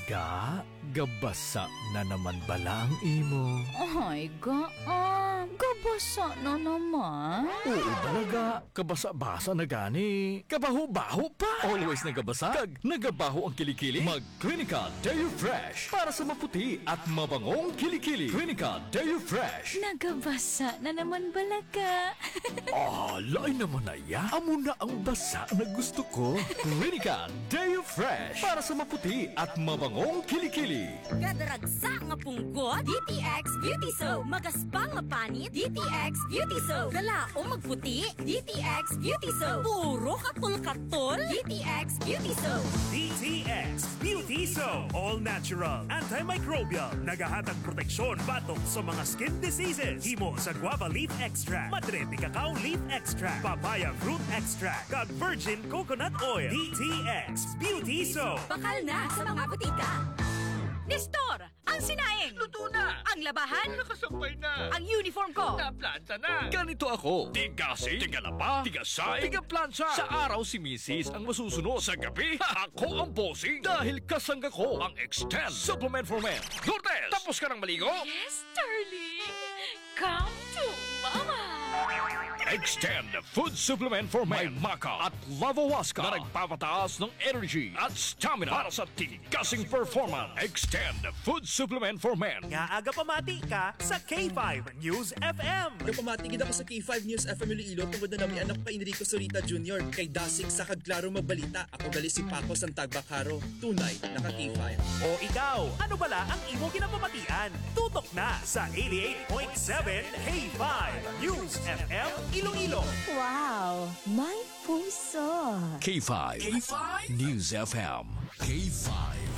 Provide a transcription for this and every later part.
Ga, gabasa na naman bala ang imo. Ay, gabasa na naman. Oo talaga, kabasa-basa na gani. Kabaho-baho pa. Always nagabasa, kag nagabaho ang kilikili. Mag-Clinica Deo Fresh para sa maputi at mabangong kilikili. Clinica Deo Fresh. Nagabasa na naman balaga. Lain naman na ya. Amo na ang basa na gusto ko. Clinica Deo Fresh para sa maputi at mabangong kilikili. Kadaragsa nga punggot, DTX Beauty Soap. Magaspang nga panit, DTX Beauty Soap. Gala o magputi, DTX Beauty Soap. Puro katol-katol, DTX Beauty Soap. DTX Beauty Soap. All natural, antimicrobial, nagahatag proteksyon batok sa mga skin diseases. Himo sa guava leaf extract, madre de cacao leaf extract, papaya fruit extract, kag virgin coconut oil. DTX Beauty Soap. Bakal na sa mga butika. Nestor, ang sinaing. Luto na! Ang labahan. Nakasampay na! Ang uniform ko. Naplanta na! Ganito ako. Tigasi, tigalaba, tigasay, tigaplansa. Sa araw si Mrs. ang masusunod. Sa gabi, ako ang bossing. Dahil kasangga ko ang Extend Supplement for Men. Lourdes, tapos ka ng maligo? Yes, darling. Come to mama. Extend Food Supplement for Men. May Maca at Lavawaska na nagpapataas ng energy at stamina para sa tigasing performance. Extend Food Supplement for Men. Nga aga pamati ka sa K5 News FM. Nagpamatigid ako sa K5 News FM Iloilo tungkol na namin anak pa Enrico Sorita Jr. Kay Dasik sa Kagklaro Magbalita. Ako gali si Paco Santagbakaro. Tunay, naka K5. O ikaw, ano bala ang imo kinapamatian? Tutok na sa 88.7 K5 News FM Iloilo. Wow, may puso. K5 News FM. K5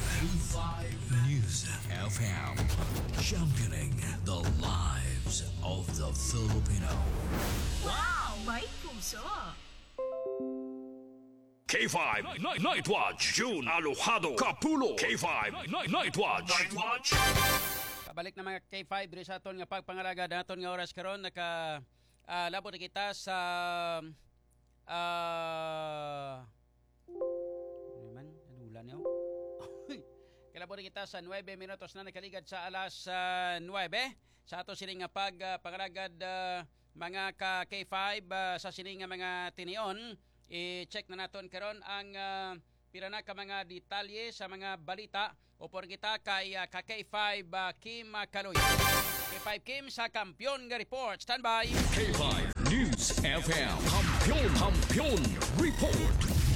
News FM. Championing the lives of the Filipino. Wow, may puso. K5 Night Watch. June Alojado Capulo. K5 Night Watch. Kabalik na mga K5 diri sa aton nga pagpangalaga naton nga oras karon naka labo na kita sa ulan niyo. Kalabo na kita sa 9 minutos na nakaligad sa alas 9 sa ato sining nga pagpangalagad mga ka K5 sa sining nga mga tinion. I-check na naton karon ang pila na ka mga detalye sa mga balita upor kita kay ka K5 Kim Kaloy. K5 Kim sa Kampiyon nga report. Stand by. K5 News FM. Kampiyon report.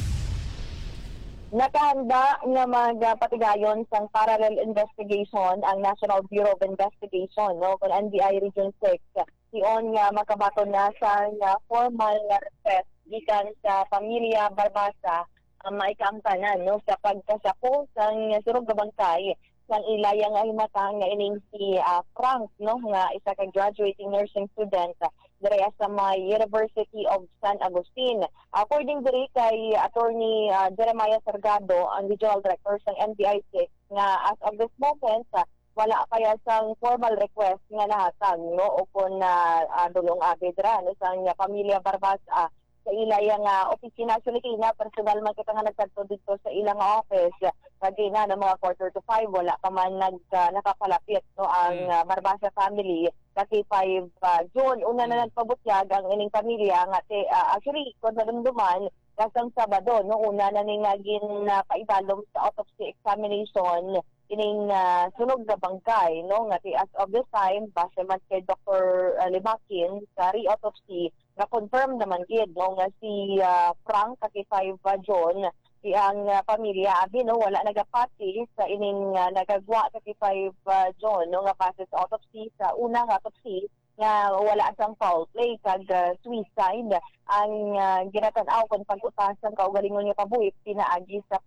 Nakahanda nga magpatigayon sang parallel investigation ang National Bureau of Investigation kung NBI Region 6. Siyon nga makabaton na sa formal request gikan sa pamilya Barbasa maikamtanan sa pagkasako sang surog nga bangkay sang ilayang ay mata nga ining si Frank nga isa ka graduating nursing student diri sa may University of San Agustin. According diri kay Attorney Jeremiah Sargado, ang Regional Director sang NBI 6, nga as of this moment wala kaya sang formal request nga nahatag o kung dulong abidra sang pamilya Barbasa sa ilayang opisina. Actually, kina personal man kita nga nagtagto dito sa ilang office. Kagi na ng mga 4:45, wala pa man nakapalapit ang Barbasa family. Kasi 5 June, una na nagpabutyag ang ining pamilya. Actually, kung nadumduman, kasang Sabado, una na ningagin paibalom sa autopsy examination ining sunog na bangkay, nga as of this time, base man kay Dr. Limakin sa re-autopsy, na-confirm naman gid nga si Frank kaki 5 John, si ang pamilya abi wala nagapati sa ining nagagwa kaki 5 John nga base sa autopsy, sa unang autopsy nga wala sang foul play kag suicide ang ginatan-aw kon pag-utasan kaugalingon nga kabuhit pinaagi sa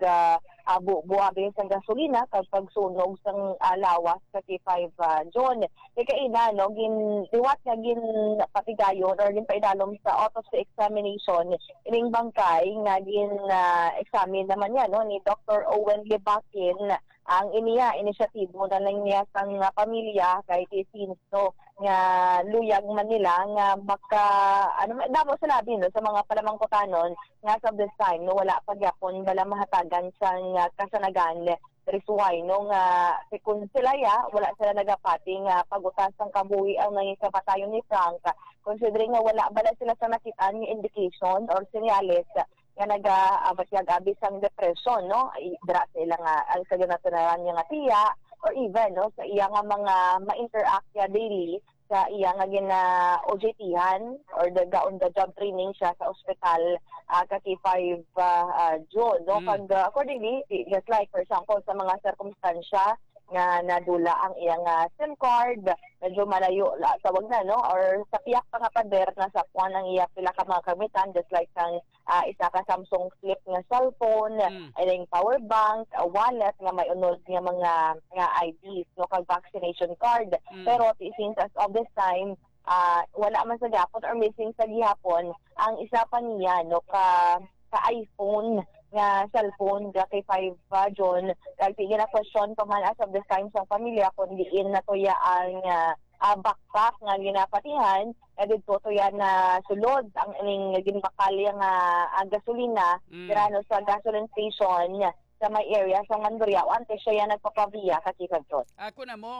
buhabi sang gasolina kag pagsunog sang lawas sa K5 John. Ikaina liwat nga patigayon or paidalom sa autopsy examination ining bangkay nga examine naman ni Dr. Owen Libakin ang inisyatibo na lang niya sang pamilya kay Sinso nga luyag man nila nga damo sa labi sa mga palamangkutanon nga sa this time wala pagyapon bala mahatagan sang kasanagan That is why, no, nga, kung sila wala sila nagapati nga pagutas ng kabuhi ang nanging kapatayon ni Frank, considering nga wala bala sila sa nakitaan ng indication or senyales nga nag-abis ang depression, no? Dra sa ilang ang kaganatunaran niya nga tiya, or even, no, sa iya nga mga ma-interact niya daily sa iya nga OJT-han or on the job training siya sa ospital kaki 5 June, no? Pag accordingly, just like for example sa mga circumstansya nga nadula ang iyang SIM card, medyo malayo tawag na, no, or sa piyak pa nga pader na sa kuan ang iya pila ka mga kamitan, just like sang isa ka Samsung Flip nga cellphone, ay power bank, a wallet nga may unod nga mga IDs, no, kag vaccination card. Pero since as of this time wala man sa gihapon or missing sa gihapon ang isa pa niya, no, ka iPhone nga cellphone nga kay 5 John, kag tigil na question pa man as of this time sa pamilya kung diin na to ang backpack nga ginapatihan, dito to yan na sulod ang ining ginbakal nga gasolina no, sa gasoline station sa may area sa Mandurriao. Ante siya yan nagpapabiya kakikagtot. Ako na mo,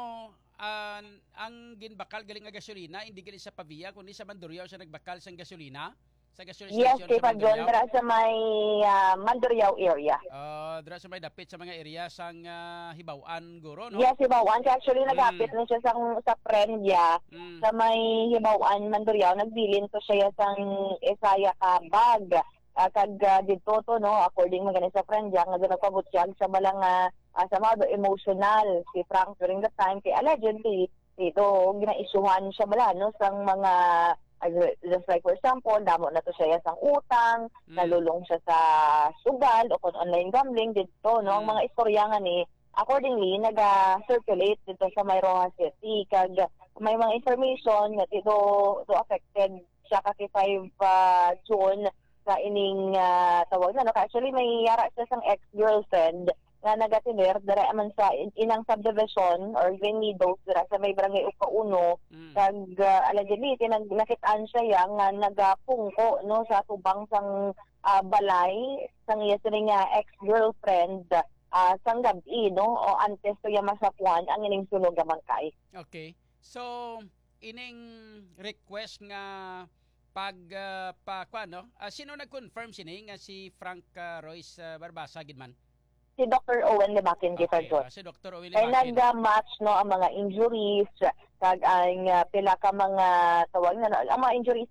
ang ginbakal galing nga gasolina, hindi galing sa Pavia, kundi sa Mandurriao siya nagbakal sa gasolina? Sa gasolina Yes, station kay sa John, Mandurriao? dra sa may Mandurriao area. Dra sa may dapit sa mga area sang Hibaw-an guro, no? Yes, Hibaw-an. Actually, nagapit na siya sa Prendya, sa may Hibaw-an, Mandurriao. Nagbilin to siya sang Isaya ka bag. Kag dito to, no, according magaling sa Prendya, nga nagpabot siya sa malang sa mga emotional si Frank during the time. Kaya allegedly, dito, ginaisuhan siya bala, no, sang mga just like for example, damo na to siya sang utang, nalulong siya sa sugal o kung online gambling dito, no, ang mga istorya nga ni accordingly naga-circulate dito sa may Rojas City, kag may mga information nga dito affected siya kaki 5 June sa ining tawag na, no, actually may yara siya sang ex-girlfriend nga nagatiner dara man sa inang subdivision or Greenmeadows dara sa may barangay Uka-Uno, kag allegedly nakitaan siya nga nagapungko, no, sa tubang sang balay sang iya nga ex-girlfriend sang gabi, no, o antes to yung masapuan ang ining sunog nga kay. Okay. So, ining request nga no? Sino nag-confirm sini nga si Frank Royce Barbasa gidman? Si Dr. Owen Limakin kita John. Si Dr. Owen Kaya Limakin. nag-match, no, ang mga injuries, kag ang pila ka mga tawag na, ang mga injuries